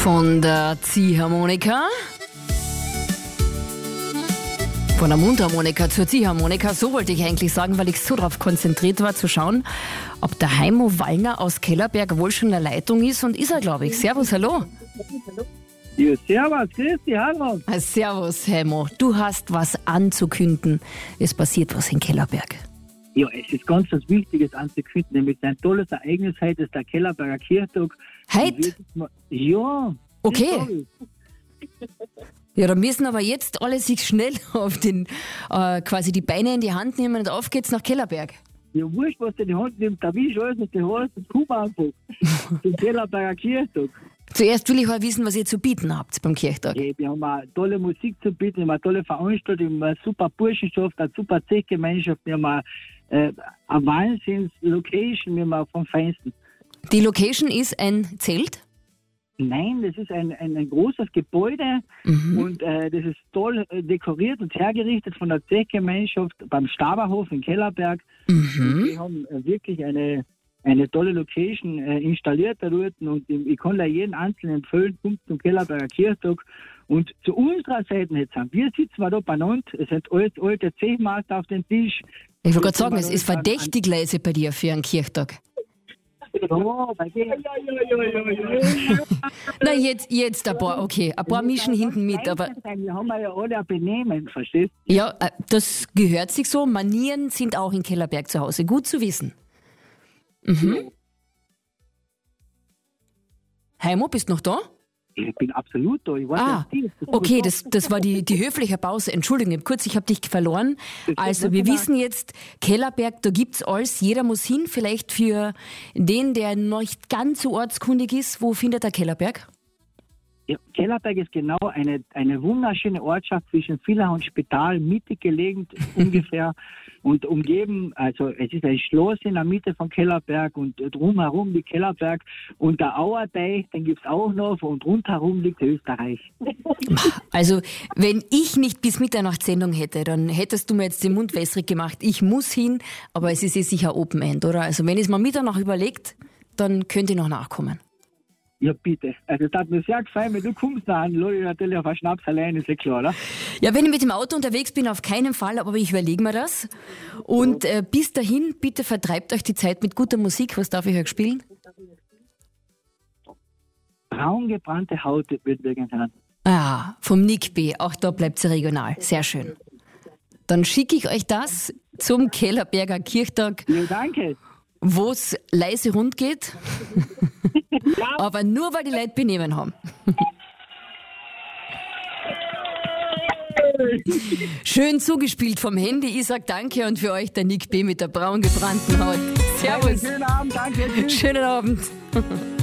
Von der Ziehharmonika. Von der Mundharmonika zur Ziehharmonika, so wollte ich eigentlich sagen, weil ich so darauf konzentriert war zu schauen, ob der Heimo Wallner aus Kellerberg wohl schon in der Leitung ist, und ist er, glaube ich. Servus, hallo. Ja, servus, grüß dich, hallo. Servus, Heimo. Du hast was anzukünden. Es passiert was in Kellerberg. Ja, es ist ganz was Wichtiges anzukündigen, nämlich ein tolles Ereignis heute ist der Kellerberger Kirchtag. Heute? Ja. Okay. Ja, da müssen aber jetzt alle sich schnell auf den, quasi die Beine in die Hand nehmen, und auf geht's nach Kellerberg. Ja, wurscht, was du in die Hand nimmst, da wie alles, was du hast, das komm einfach. Zum Kellerberger Kirchtag. Zuerst will ich auch wissen, was ihr zu bieten habt beim Kirchtag. Ja, wir haben eine tolle Musik zu bieten, wir haben eine tolle Veranstaltung, wir haben eine super Burschenschaft, eine super Zechgemeinschaft, wir haben eine Wahnsinns-Location, wir haben auch vom Feinsten. Die Location ist ein Zelt? Nein, das ist ein großes Gebäude und das ist toll dekoriert und hergerichtet von der Zechgemeinschaft beim Staberhof in Kellerberg. Wir haben wirklich eine tolle Location installiert da dort, und ich kann da jeden Einzelnen empfehlen, kommt zum Kellerberger Kirchtag. Und zu unserer Seite jetzt haben wir sitzen da beieinander, es sind alte Zechmaster auf dem Tisch. Ich wollte gerade sagen, es ist verdächtig leise bei dir für einen Kirchtag. Ja, bei dir. Na, jetzt ein paar mischen hinten mit, aber Wir haben ja alle ein Benehmen, verstehst du? ja, das gehört sich so. Manieren sind auch in Kellerberg zu Hause. Gut zu wissen. Heimo, bist du noch da? Ich bin absolut da. Ich weiß nicht, okay, das war die höfliche Pause. Entschuldigung, ich habe dich verloren. Also wir wissen jetzt, Kellerberg, da gibt's alles. Jeder muss hin. Vielleicht für den, der noch nicht ganz so ortskundig ist. Wo findet er Kellerberg? Ja, Kellerberg ist genau eine wunderschöne Ortschaft zwischen Villach und Spital, mittig gelegen ungefähr und umgeben, also es ist ein Schloss in der Mitte von Kellerberg und drumherum liegt Kellerberg und der Auerteich, den gibt's auch noch, und rundherum liegt Österreich. Also wenn ich nicht bis Mitternachtssendung hätte, dann hättest du mir jetzt den Mund wässrig gemacht. Ich muss hin, aber es ist sicher Open End, oder? Also wenn ich es mal Mitternacht überlegt, dann könnt ihr noch nachkommen. Ja, bitte. Also, das hat mir sehr gefallen, wenn du kommst dann, lade ich natürlich auf einen Schnaps allein, ist ja klar, oder? Ja, wenn ich mit dem Auto unterwegs bin, auf keinen Fall, aber ich überlege mir das. Und bis dahin, bitte vertreibt euch die Zeit mit guter Musik. Was darf ich euch spielen? Braungebrannte Haut wird wegen sein. Vom Nick B. Auch da bleibt sie regional. Sehr schön. Dann schicke ich euch das zum Kellerberger Kirchtag. Ja, danke. Wo es leise rund geht, aber nur weil die Leute Benehmen haben. Schön zugespielt vom Handy. Ich sag danke, und für euch der Nick B. mit der braun gebrannten Haut. Servus. Schönen Abend, danke. Schönen Abend.